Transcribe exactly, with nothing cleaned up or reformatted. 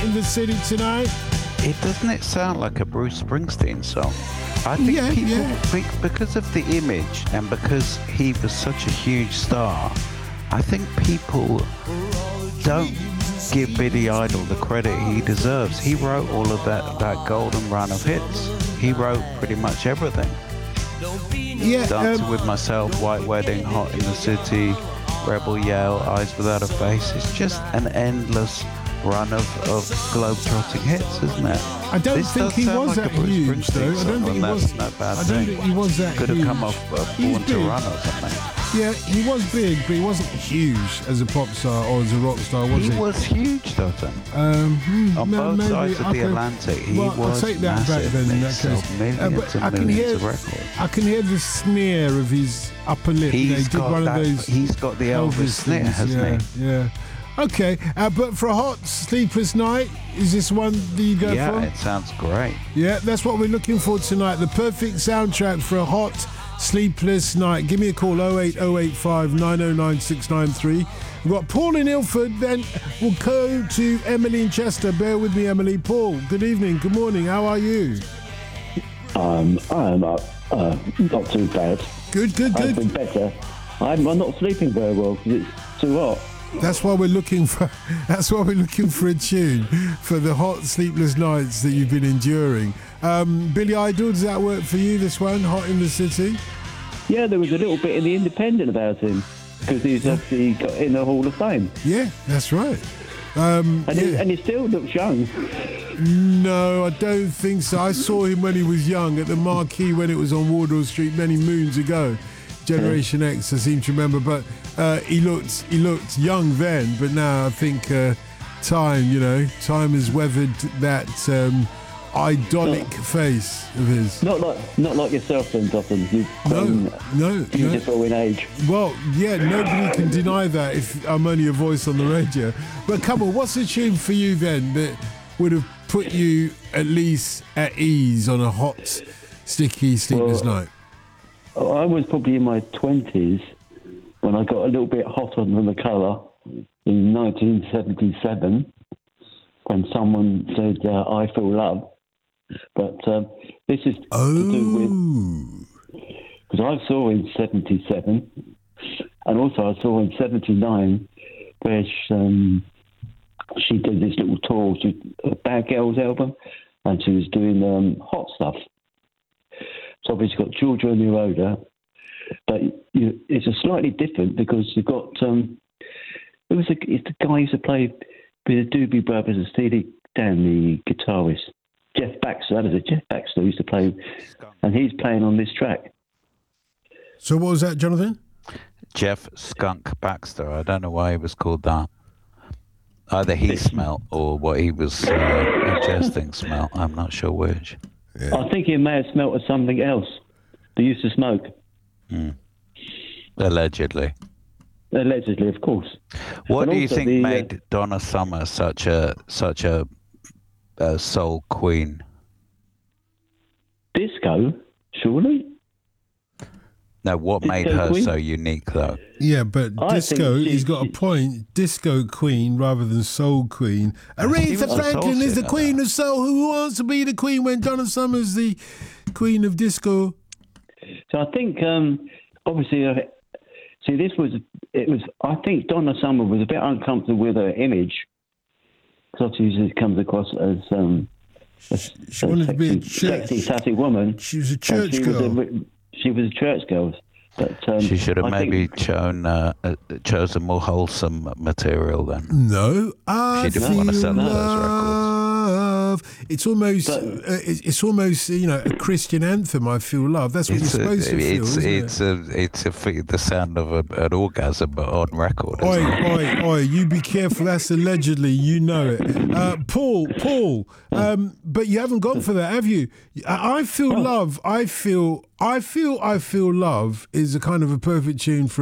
in the City tonight. It doesn't it sound like a Bruce Springsteen song? I think Yeah, people, yeah. think because of the image and because he was such a huge star, I think people don't give Billy Idol the credit he deserves. He wrote all of that, that golden run of hits. He wrote pretty much everything. Yeah, Dancing um, with Myself, White Wedding, Hot in the City, Rebel Yell, Eyes Without a Face. It's just an endless run of, of globe-trotting hits, isn't it? I don't This think does he sound was like a that Bruce huge, though. Springsteen I don't song, think he and was. that's no bad I don't thing. think he was that Could have huge. come off uh, He's Born to big. Run or something. Yeah, he was big, but he wasn't huge as a pop star or as a rock star, was He he? was huge, Dotton. Um, hmm, On no, both maybe. sides of the Okay. Atlantic, he Well, I'll was take that back massive. then in He that sold case. millions Uh, but and I can millions hear, of records. I can hear the sneer of his upper lip. You know, he He's did got one that. of those He's got the Elvis, sneer, things, hasn't yeah, he? Yeah. Okay, uh, but for a hot, sleepless night, is this one that you go Yeah, for? it sounds great. Yeah, that's what we're looking for tonight. The perfect soundtrack for a hot, sleepless night. Give me a call, oh eight oh eight five nine oh nine six nine three. We've got Paul in Ilford, then we'll go to Emily in Chester. Bear with me, Emily. Paul, good evening, good morning, how are you? Um, I'm uh, uh, not too bad. Good, good, I've good. been better. I'm, I'm not sleeping very well because it's too hot. That's why we're looking for. That's why we're looking for a tune for the hot, sleepless nights that you've been enduring. Um, Billy Idol, does that work for you? This one, Hot in the City. Yeah, there was a little bit in the Independent about him because he's obviously got in the Hall of Fame, Yeah, that's right. Um, and, he, yeah. and he still looks young. No, I don't think so. I saw him when he was young at the Marquee when it was on Wardour Street many moons ago. Generation X, I seem to remember, but uh, he looked he looked young then. But now I think uh, time, you know, time has weathered that um, idolic face of his. Not like not like yourself, then, Dotton. You've No, grown no, no. beautiful in age. Well, yeah, nobody can deny that if I'm only a voice on the radio. But come on, what's a tune for you then that would have put you at least at ease on a hot, sticky, sleepless Well, night? I was probably in my twenties when I got a little bit hot on the colour in nineteen seventy-seven when someone said, uh, I feel love. But um, this is to do with, Oh, because I saw in seventy-seven and also I saw in seventy-nine where she, um, she did this little tour, she, a Bad Girls album, and she was doing um, hot stuff. So obviously you've got Georgia and Neroda, but you, it's a slightly different because you've got um, it was a, it's the guy who used to play with the Doobie Brothers and Steely Dan, the guitarist, Jeff Baxter. That is it, Jeff Baxter used to play, and he's playing on this track. so what was that, Jonathan? Jeff Skunk Baxter. I don't know why he was called that. Either he smelt or what he was uh, ingesting smelt. I'm not sure which. I think he may have smelt of something else. They used to smoke, Allegedly. allegedly, of course. What And do you also think the, uh, made Donna Summer such a such a, a soul queen? Disco, surely? No, what made Disco her queen? so unique though? Yeah, but I disco, think she- he's got a she- point. Disco queen rather than soul queen. was Aretha a soul Franklin is the singer, queen though. uh, of soul. Who wants to be the queen when Donna Summer's the queen of disco? So I think, um, obviously, uh, see, this was, it was, I think Donna Summer was a bit uncomfortable with her image. Because obviously she comes across as um, a, She wanted to be a sexy, church. sexy, sassy woman. She was a And church she girl. Was a, she was a church girl. But, um, She should have I maybe think, chosen uh, uh, chosen more wholesome material then. No, I She didn't want to feel sell those love. It's almost, But- uh, it's, it's almost, you know, a Christian anthem. I feel love. That's what It's you're a, supposed to feel, it's isn't it's a it's a f- the sound of a, an orgasm but on record. it? Oi, Isn't it? oi, oi! You be careful. That's allegedly. You know it, uh, Paul. Paul. Um, but you haven't gone for that, have you? I I feel love. I feel. I feel. I feel love is a kind of a perfect tune for